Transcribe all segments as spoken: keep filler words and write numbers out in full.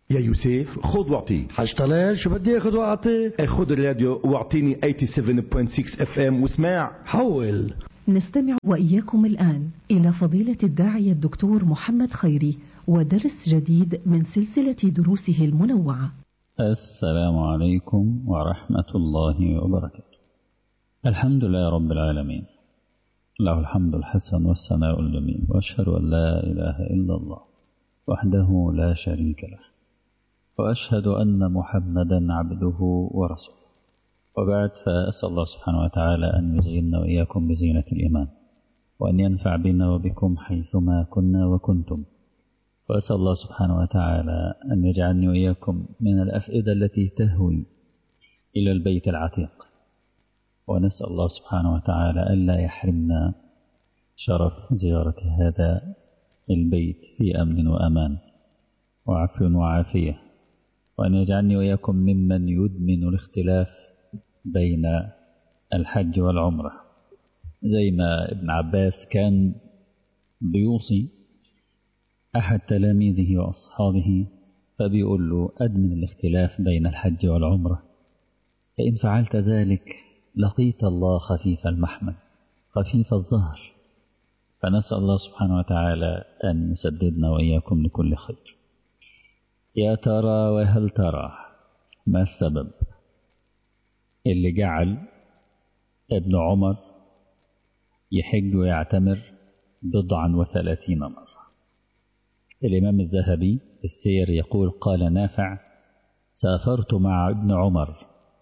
يا يوسف خذ واعطي. حاج طلال شو بدي اخذ واعطي؟ خذ الراديو واعطيني ثمانية وثمانين فاصلة ستة اف ام واسمع. حول. نستمع وإياكم الآن إلى فضيلة الداعية الدكتور محمد خيري ودرس جديد من سلسلة دروسه المنوعة. السلام عليكم ورحمة الله وبركاته. الحمد لله رب العالمين، له الحمد الحسن والثناء الجميل، وأشهد أن لا إله إلا الله وحده لا شريك له، وأشهد أن محمدا عبده ورسوله. وبعد، فأسأل الله سبحانه وتعالى أن يزيننا وإياكم بزينة الإيمان، وأن ينفع بنا وبكم حيثما كنا وكنتم. وأسأل الله سبحانه وتعالى أن يجعلني وإياكم من الأفئدة التي تهوي إلى البيت العتيق، ونسأل الله سبحانه وتعالى ألا يحرمنا شرف زيارة هذا البيت في أمن وأمان وعفو وعافية، وأن يجعلني وإياكم ممن يدمن الاختلاف بين الحج والعمرة، زي ما ابن عباس كان بيوصي أحد تلاميذه وأصحابه، فبيقول له: أدمن الاختلاف بين الحج والعمرة، فإن فعلت ذلك لقيت الله خفيف المحمل خفيف الظهر. فنسأل الله سبحانه وتعالى أن يسددنا وإياكم لكل خير. يا ترى وهل ترى ما السبب اللي جعل ابن عمر يحج ويعتمر بضعا وثلاثين مرة؟ الإمام الذهبي السير يقول: قال نافع: سافرت مع ابن عمر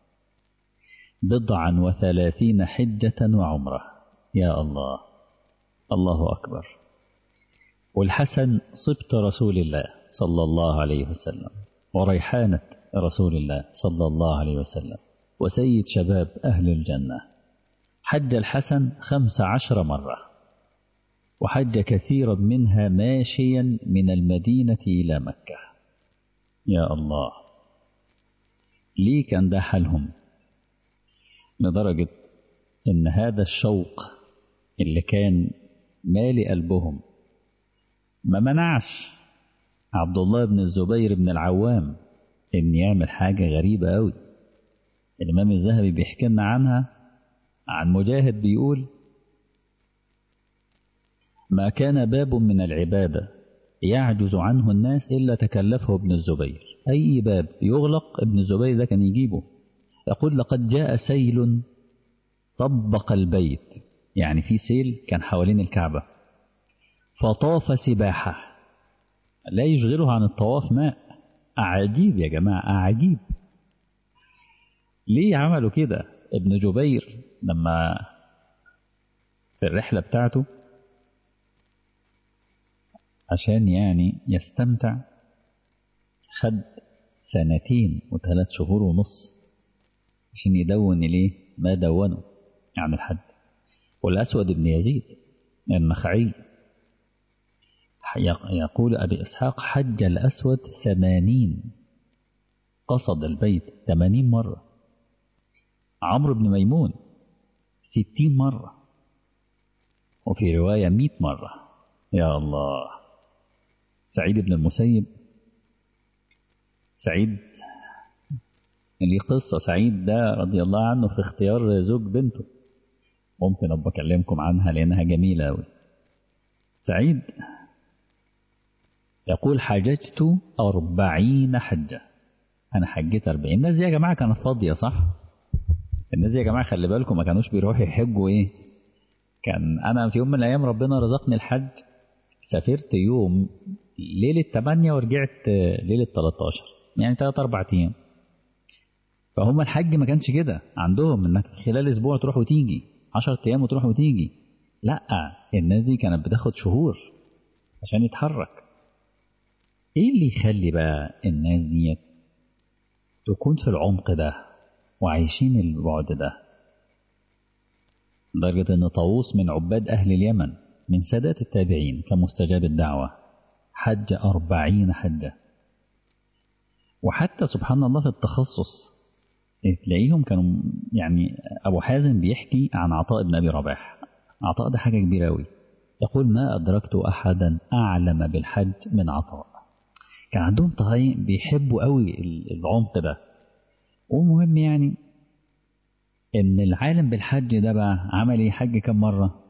بضعا وثلاثين حجة وعمرة. يا الله، الله أكبر. والحسن صبت رسول الله صلى الله عليه وسلم، وريحانة رسول الله صلى الله عليه وسلم، وسيد شباب أهل الجنة. حج الحسن خمس عشر مرة، وحج كثيرا منها ماشيا من المدينة إلى مكة. يا الله، ليه كان ده حالهم؟ لدرجة إن هذا الشوق اللي كان مالي قلبهم ما منعش عبد الله بن الزبير بن العوام إن يعمل حاجة غريبة أوي. الإمام الذهبي بيحكي لنا عنها، عن مجاهد بيقول: ما كان باب من العبادة يعجز عنه الناس إلا تكلفه ابن الزبير. أي باب يغلق ابن الزبير ده كان يجيبه. يقول: لقد جاء سيل طبق البيت، يعني في سيل كان حوالين الكعبة، فطاف سباحة لا يشغله عن الطواف ماء. عجيب يا جماعة، عجيب. ليه عملوا كده؟ ابن جبير لما في الرحلة بتاعته عشان يعني يستمتع خد سنتين وثلاث شهور ونص عشان يدون ليه ما دونه عن الحج. والأسود بن يزيد النخعي يقول أبي إسحاق: حج الأسود ثمانين، قصد البيت ثمانين مرة. عمرو بن ميمون ستين مرة، وفي رواية مئة مرة. يا الله. سعيد بن المسيب، سعيد اللي قصة سعيد ده رضي الله عنه في اختيار زوج بنته، ممكن أبقى أكلمكم عنها لأنها جميلة أوي. سعيد يقول: حججت أربعين حجة. أنا حجيت أربعين. الناس دي يا جماعة كانت فاضية، صح؟ الناس دي يا جماعة خلي بالكم ما كانوش بيروحوا يحجوا. إيه كان أنا في يوم من الأيام ربنا رزقني الحج، سافرت يوم ليلة ثمانية ورجعت ليلة ثلاثة عشر، يعني ثلاثة أربعة أيام. فهم الحج ما كانش كده عندهم، إنك خلال أسبوع تروح وتيجي، عشرة أيام وتروح وتيجي. لأ، الناس دي كانت بتاخد شهور عشان يتحرك. إيه اللي يخلي بقى الناس دي تكون في العمق ده وعايشين البعد ده؟ لدرجة أن طاووس من عباد أهل اليمن من سادات التابعين كمستجاب الدعوة حج أربعين حجة. وحتى سبحان الله في التخصص تلاقيهم كانوا، يعني أبو حازم بيحكي عن عطاء بن أبي رباح. عطاء ده حاجة كبيرة أوي. يقول: ما أدركت أحدا أعلم بالحج من عطاء. كان عندهم طهيين بيحبوا قوي العمق ده. والمهم يعني ان العالم بالحج ده بقى عمل ايه؟ حج كم مرة؟